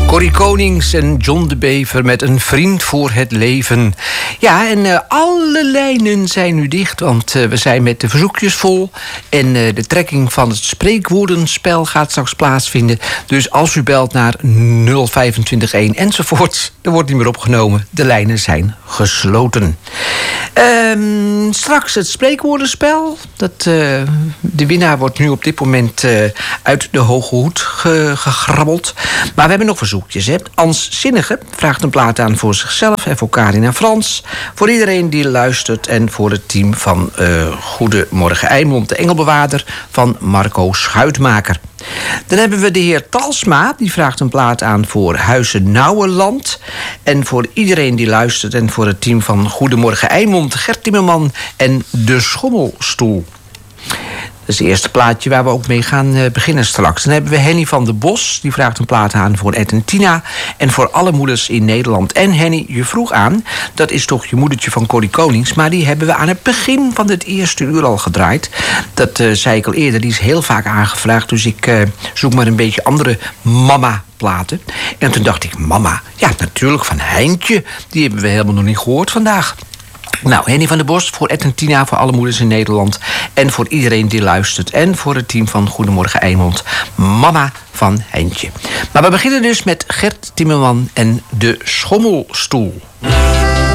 Corrie Konings en John de Bever met Een vriend voor het leven. Ja, en alle lijnen zijn nu dicht, want we zijn met de verzoekjes vol. En de trekking van het spreekwoordenspel gaat straks plaatsvinden. Dus als u belt naar 0221 enzovoort, er wordt niet meer opgenomen. De lijnen zijn gesloten. Straks het spreekwoordenspel. De winnaar wordt nu op dit moment uit de hoge hoed gegrabbeld. Maar we hebben nog verzoekjes. Hè? Ans Zinnige vraagt een plaat aan voor zichzelf en voor Karin en Frans. Voor iedereen die luistert en voor het team van Goedemorgen Eimond. De engelbewaarder van Marco Schuitmaker. Dan hebben we de heer Talsma. Die vraagt een plaat aan voor Huizen Nouwenland. En voor iedereen die luistert en voor het team van Goedemorgen Eimond. Gert Timmerman en De Schommelstoel. Dat is het eerste plaatje waar we ook mee gaan beginnen straks. Dan hebben we Henny van der Bos. Die vraagt een plaat aan voor Ed en Tina. En voor alle moeders in Nederland. En Henny, je vroeg aan, dat is toch je moedertje van Corrie Konings. Maar die hebben we aan het begin van het eerste uur al gedraaid. Dat zei ik al eerder, die is heel vaak aangevraagd. Dus ik zoek maar een beetje andere mama-platen. En toen dacht ik, mama, ja natuurlijk, van Heintje. Die hebben we helemaal nog niet gehoord vandaag. Nou, Henny van der Bos voor Ed en Tina, voor alle moeders in Nederland. En voor iedereen die luistert. En voor het team van Goedemorgen Eimond. Mama van Heintje. Maar we beginnen dus met Gert Timmerman en De Schommelstoel.